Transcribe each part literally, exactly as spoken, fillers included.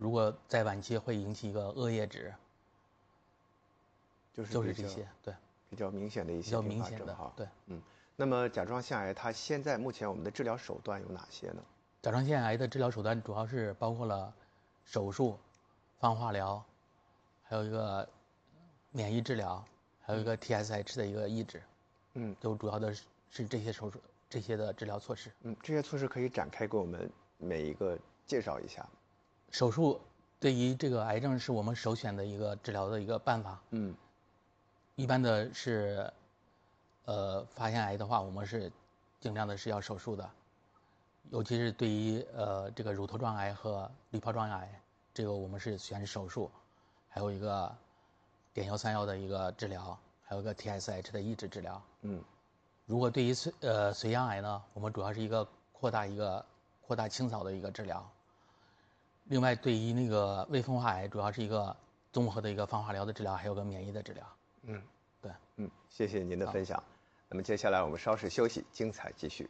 如果在晚期会引起一个恶液质， 就是就是这些，对， 比较明显的一些比较明显的哈。 对， 嗯。那么甲状腺癌它现在目前我们的治疗手段有哪些呢？ 甲状腺癌的治疗手段主要是包括了手术、放化疗，还有一个免疫治疗，还有一个 T S H 的一个抑制， 嗯， 都主要的是是这些手术这些的治疗措施。 嗯，这些措施可以展开给我们每一个介绍一下。 手术对于这个癌症是我们首选的一个治疗的一个办法。 嗯， 一般的是，呃，发现癌的话，我们是尽量的是要手术的，尤其是对于呃这个乳头状癌和滤泡状癌，这个我们是选手术，还有一个碘幺三幺的一个治疗，还有一个 T S H 的抑制治疗。 嗯， 如果对于髓呃髓样癌呢，我们主要是一个扩大一个扩大清扫的一个治疗。另外，对于那个未分化癌，主要是一个综合的一个放化疗的治疗，还有个免疫的治疗。 嗯， 对， 嗯，谢谢您的分享。那么接下来我们稍事休息，精彩继续。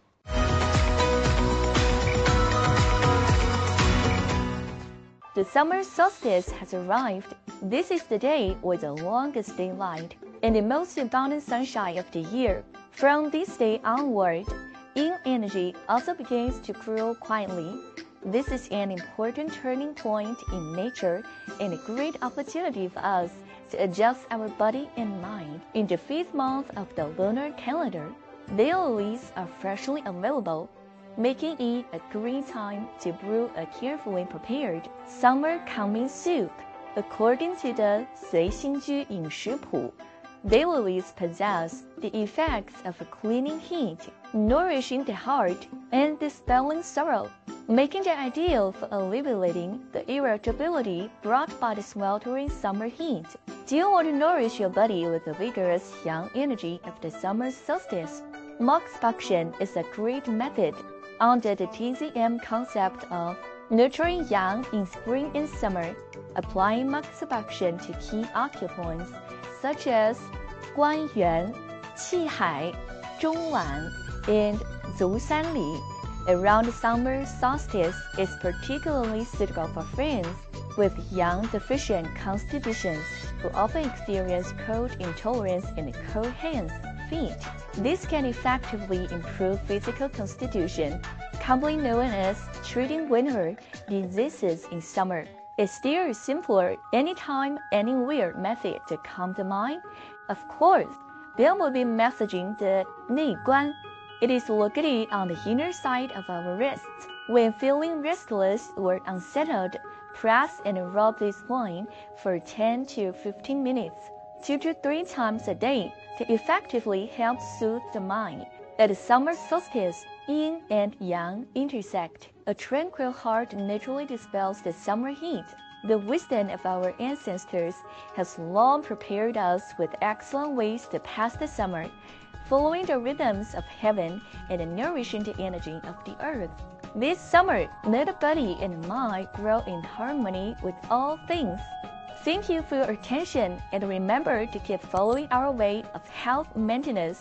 The summer solstice has arrived. This is the day with the longest daylight and the most abundant sunshine of the year. From this day onward, yin energy also begins to grow quietly. This is an important turning point in nature and a great opportunity for us to adjust our body and mind. In the fifth month of the lunar calendar, daylilies are freshly available, making it a great time to brew a carefully prepared summer coming soup. According to the 随心居饮食谱, daylilies possess the effects of a cleaning heat, nourishing the heart, and dispelling sorrow, making them ideal for alleviating the irritability brought by the sweltering summer heat. Do you want to nourish your body with the vigorous yang energy of the summer solstice? Moxibustion is a great method under the T Z M concept of nurturing yang in spring and summer, applying moxibustion to key acupoints such as Guanyuan, Qihai, Zhongwan, and Zhousanli around summer solstice is particularly suitable for friends with yang-deficient constitutions who often experience cold intolerance and cold hands, feet. This can effectively improve physical constitution, commonly known as treating winter diseases in summer. Is there a simpler, anytime, anywhere method to come to mind? Of course, there will be massaging the 内关. It is located on the inner side of our wrists. When feeling restless or unsettled, press and rub this point for ten to fifteen minutes, two to three times a day, to effectively help soothe the mind. At the summer solstice, yin and yang intersect. A tranquil heart naturally dispels the summer heat. The wisdom of our ancestors has long prepared us with excellent ways to pass the summer, following the rhythms of heaven and nourishing the energy of the earth. This summer, let the body and mind grow in harmony with all things. Thank you for your attention, and remember to keep following our way of health maintenance.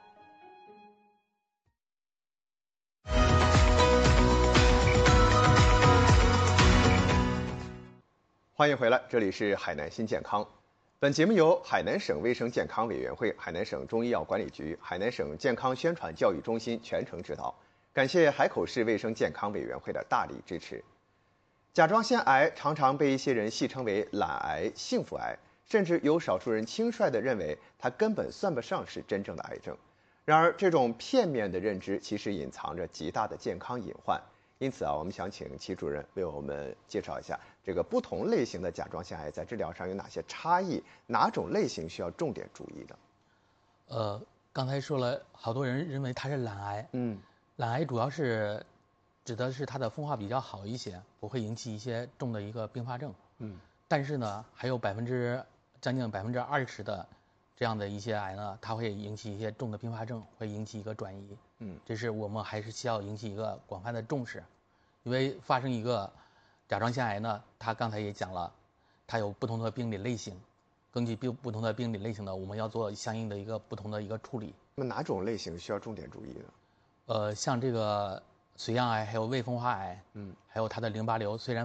欢迎回来，这里是海南新健康。本节目由海南省卫生健康委员会、海南省中医药管理局、海南省健康宣传教育中心全程指导，感谢海口市卫生健康委员会的大力支持。甲状腺癌常常被一些人戏称为懒癌、幸福癌，甚至有少数人轻率地认为它根本算不上是真正的癌症。然而，这种片面的认知其实隐藏着极大的健康隐患。因此啊，我们想请齐主任为我们介绍一下这个不同类型的甲状腺癌在治疗上有哪些差异，哪种类型需要重点注意的？ 呃，刚才说了，好多人认为它是懒癌， 嗯， 懒癌主要是指的是它的分化比较好一些，不会引起一些重的一个并发症。 嗯， 但是呢，还有百分之将近百分之二十的这样的一些癌呢，它会引起一些重的并发症，会引起一个转移。 嗯， 这是我们还是需要引起一个广泛的重视，因为发生一个甲状腺癌呢，它刚才也讲了，它有不同的病理类型，根据不不同的病理类型呢，我们要做相应的一个不同的一个处理。 那么哪种类型需要重点注意呢？ 呃，像这个髓样癌，还有未分化癌， 嗯， 还有它的淋巴瘤，虽然